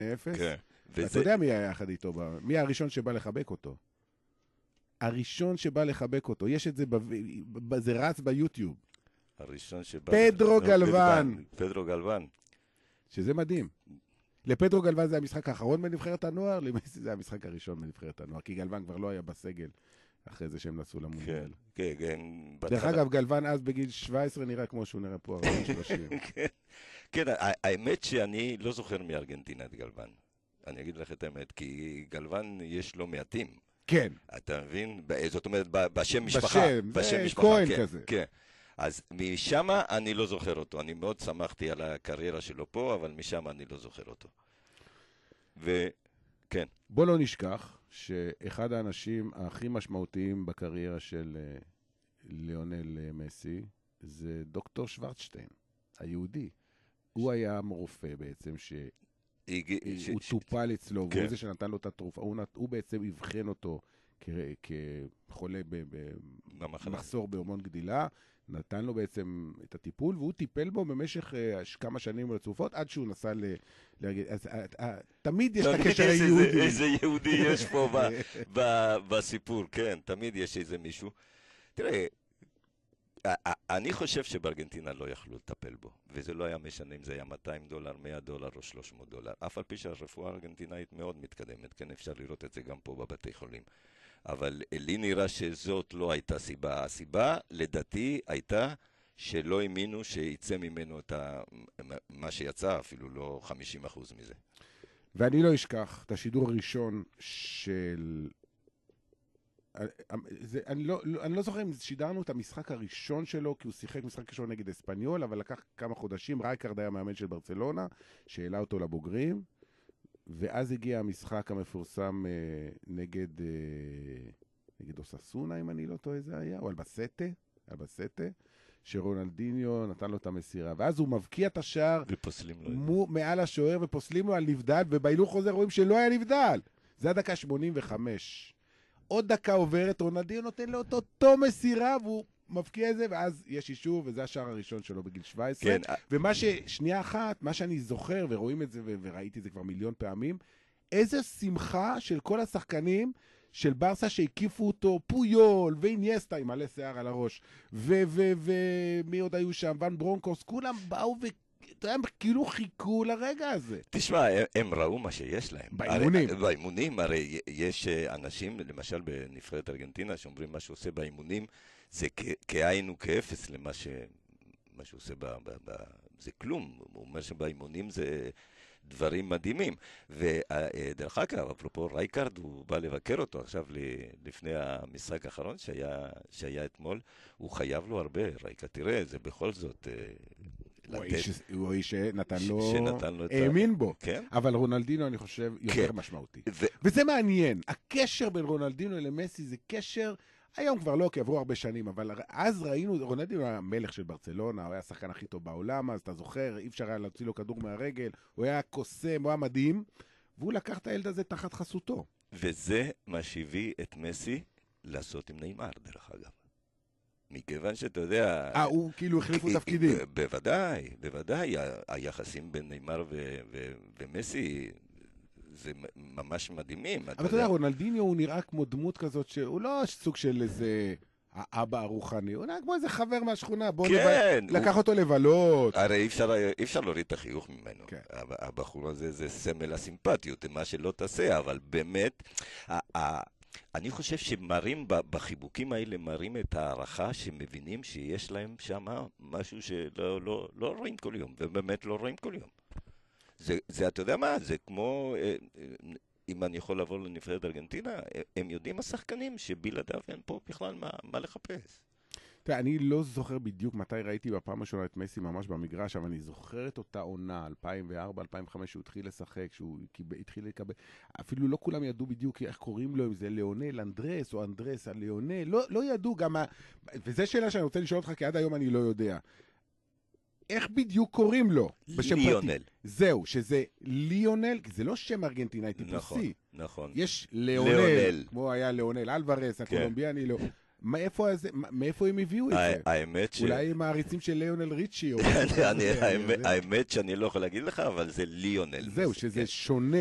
כן. ואתה יודע מי היה יחד איתו, מי הראשון שבא לחבק אותו? הראשון שבא לחבק אותו, יש את זה, זה רץ ביוטיוב. הראשון שבא... פדרו גלוון. פדרו גלוון. שזה מדהים. לפדרו גלוון זה המשחק האחרון בנבחרת הנוער, למסי זה המשחק הראשון בנבחרת הנוער, כי גלוון כבר לא היה בסגל אחרי זה שהם נסעו למונדיאל. כן, כן. דרך אגב, גלוון אז בגיל 17 נראה כמו שהוא נראה פה 30. כן, האמת שאני לא זוכר מארגנטינה את גלוון. אני אגיד לך את האמת, כי גלוון יש לו מעטים. כן. אתה מבין? זאת אומרת, בשם משפחה. בשם כהן כזה. כן. אז משם אני לא זוכר אותו. אני מאוד שמחתי על הקריירה שלו פה, אבל משם אני לא זוכר אותו. וכן. בוא לא נשכח שאחד האנשים הכי משמעותיים בקריירה של ליאונל מסי זה דוקטור שוורצשטיין, היהודי. הוא היה רופא בעצם שהוא טופל אצלו, והוא זה שנתן לו את התרופה. הוא בעצם הבחן אותו כחולה במחסור בהורמון גדילה, נתן לו בעצם את הטיפול, והוא טיפל בו במשך כמה שנים רצופות, עד שהוא נסע להגיד, אז תמיד יש את הקשר היהודי. איזה יהודי יש פה בסיפור, כן, תמיד יש איזה מישהו. תראה, אני חושב שבארגנטינה לא יכלו לטפל בו, וזה לא היה משנה אם זה היה $200, $100 או $300. אף על פי שהרפואה הארגנטינאית מאוד מתקדמת, כן, אפשר לראות את זה גם פה בבתי חולים. אבל לי נראה שזאת לא הייתה סיבה. הסיבה, לדעתי, הייתה שלא האמינו שיצא ממנו את מה שיצא, אפילו לא 50% מזה. ואני לא אשכח את השידור הראשון של... אני לא זוכר אם שידרנו את המשחק הראשון שלו, כי הוא שיחק משחק ראשון נגד אספניול, אבל לקח כמה חודשים. רייקרד היה מאמן של ברצלונה, שהעלה אותו לבוגרים, ואז הגיע המשחק המפורסם נגד אוססונה, אם אני לא טועה זה היה, או אלבסטה, שרונלדיניו נתן לו את המסירה, ואז הוא מבקיע את השער מעל השוער, ופוסלים לו על נבדל, ובהילוך חוזר רואים שלא היה נבדל. זה הדקה 85. עוד דקה עוברת, רונלדיניו נותן לו את אותו מסירה, והוא מבקיע את זה, ואז יש אישור, וזה השער הראשון שלו בגיל 17. כן. ומה שנייה אחת, מה שאני זוכר, ורואים את זה, וראיתי את זה כבר מיליון פעמים, איזה שמחה של כל השחקנים של ברסה שהקיפו אותו, פויול ואינייסטה עם מלא שיער על הראש, ומי עוד היו שם, ון ברונקוס, כולם באו הם כאילו חיכו לרגע הזה. תשמע, הם ראו מה שיש להם. באימונים, הרי יש אנשים, למשל בנבחרת ארגנטינה, שאומרים מה שעושה באימונים, זה כאין וכאפס למה שהוא עושה זה כלום. הוא אומר שבאימונים זה דברים מדהימים. ודרך אגב, אפרופו רייקרד, הוא בא לבקר אותו עכשיו לפני המשחק האחרון שהיה אתמול, הוא חייב לו הרבה. רייקרד, תראה, זה בכל זאת... הוא האיש שנתן לו, האמין בו. אבל רונלדינו, אני חושב, יותר משמעותי. וזה מעניין. הקשר בין רונלדינו למסי זה קשר, היום כבר לא, כי עברו הרבה שנים, אבל אז ראינו, רונלדינו היה המלך של ברצלונה, הוא היה השחקן הכי טוב בעולם, אז אתה זוכר, אי אפשר היה להוציא לו כדור מהרגל, הוא היה קוסם, הוא היה מדהים, והוא לקח את הילד הזה תחת חסותו. וזה מה שהביא את מסי לעשות עם נאמר, דרך אגב. מכיוון שאתה יודע... הוא כאילו החליפו תפקידים. בוודאי. היחסים בין נאמר ומסי זה ממש מדהימים. אבל אתה יודע, רונלדיניו הוא נראה כמו דמות כזאת שהוא לא סוג של איזה האבא הרוחני, הוא נראה כמו איזה חבר מהשכונה, בוא לקח אותו לבלות. הרי אי אפשר להוריד את החיוך ממנו. הבחור הזה זה סמל הסימפטיות, מה שלא תעשה, אבל באמת... אני חושב שמראים בחיבוקים האלה, מראים את הערכה שמבינים שיש להם שם משהו שלא רואים כל יום, ובאמת לא רואים כל יום. זה, אתה יודע מה, זה כמו, אם אני יכול לבוא לנבחרת ארגנטינה, הם יודעים השחקנים שבלעדיו אין פה בכלל מה לחפש. תראה, אני לא זוכר בדיוק מתי ראיתי בפעם הראשונה את מסי ממש במגרש, אבל אני זוכר את אותה עונה, 2004-2005, שהוא התחיל לשחק, שהוא התחיל לקבל, אפילו לא כולם ידעו בדיוק איך קוראים לו, אם זה ליאונל אנדרס או אנדרס ליאונל, לא ידעו גם, וזו שאלה שאני רוצה לשאול אותך, כי עד היום אני לא יודע. איך בדיוק קוראים לו? ליאונל. זהו, שזה ליאונל, כי זה לא שם ארגנטינאי טיפוסי. נכון. יש ליאונל, כמו היה ליאונל אלוורס, הקולומביאני, מאיפה הם הביאו את זה? האמת אולי מעריצים של ליונל ריצ'י. האמת שאני לא יכול להגיד לך, אבל זה ליונל. זהו, שזה שונה.